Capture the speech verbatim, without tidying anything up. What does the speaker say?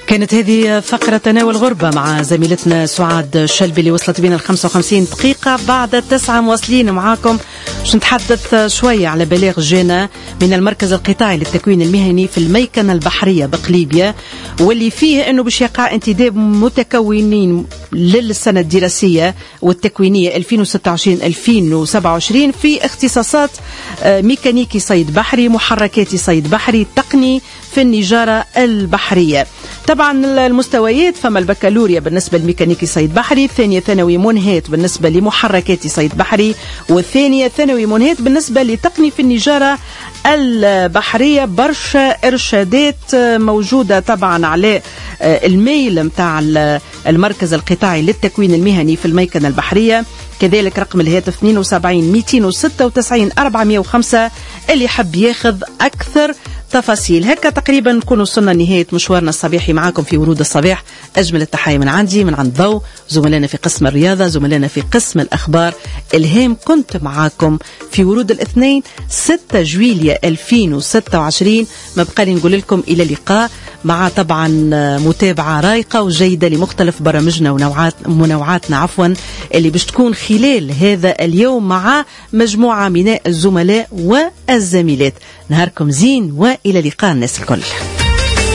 كانت هذه فقرة تناول غربة مع زميلتنا سعاد شلبي اللي وصلت بين الخمسة وخمسين دقيقة بعد التسعة. مواصلين معاكم باش نتحدث شوية على بلاغ جانا من المركز القطاعي للتكوين المهني في الميكنة البحرية بقليبية، واللي فيه أنه باش يقع انتداب متكونين للسنة الدراسية والتكوينية ألفين وستة وعشرين ألفين وسبعة وعشرين في اختصاصات ميكانيكي صيد بحري، محركاتي صيد بحري، تقني في النجارة البحرية. طبعا المستويات فما البكالوريا بالنسبة لميكانيكي صيد بحري، الثانية ثانوي منهات بالنسبة لمحركاتي صيد بحري، والثانية ثانوي منهات بالنسبة لتقني في النجارة البحرية. برشا إرشادات موجودة طبعا على الميل متاع المركز القطاعي للتكوين المهني في الميكنة البحرية، كذلك رقم الهاتف اثنين وسبعين مئتين وستة وتسعين أربعمئة وخمسة اللي حب ياخذ أكثر تفاصيل. هكا تقريبا نكون وصلنا لنهاية مشوارنا الصباحي معاكم في ورود الصباح. أجمل التحية من عندي من عند ضوء زملائنا في قسم الرياضة، زملائنا في قسم الأخبار. إلهام كنت معاكم في ورود الاثنين ستة جويلية ألفين وستة وعشرين. ما بقى لي نقول لكم إلى اللقاء مع طبعا متابعة رايقة وجيدة لمختلف برامجنا ونوعات منوعاتنا عفوا اللي باش تكون خلال هذا اليوم مع مجموعة من الزملاء والزميلات. نهاركم زين وإلى لقاء الناس الكل.